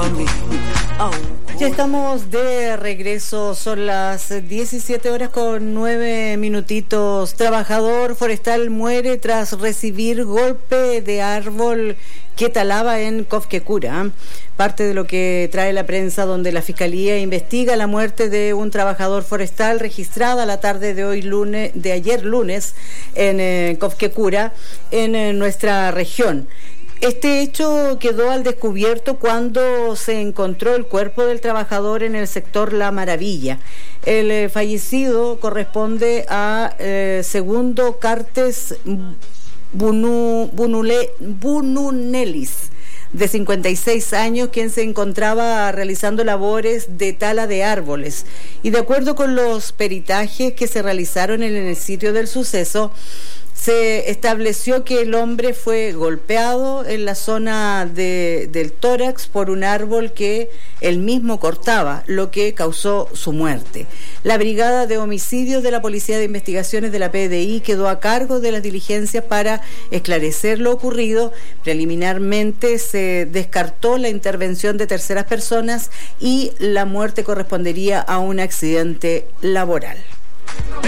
Ya estamos de regreso, son las 17:09. Trabajador forestal muere tras recibir golpe de árbol que talaba en Cofquecura. Parte de lo que trae la prensa, donde la Fiscalía investiga la muerte de un trabajador forestal registrada la tarde de ayer lunes en Cofquecura, en nuestra región. Este hecho quedó al descubierto cuando se encontró el cuerpo del trabajador en el sector La Maravilla. El fallecido corresponde a Segundo Cartes Bununelis, de 56 años, quien se encontraba realizando labores de tala de árboles. Y de acuerdo con los peritajes que se realizaron en el sitio del suceso, se estableció que el hombre fue golpeado en la zona del tórax por un árbol que él mismo cortaba, lo que causó su muerte. La Brigada de Homicidios de la Policía de Investigaciones de la PDI quedó a cargo de las diligencias para esclarecer lo ocurrido. Preliminarmente se descartó la intervención de terceras personas y la muerte correspondería a un accidente laboral.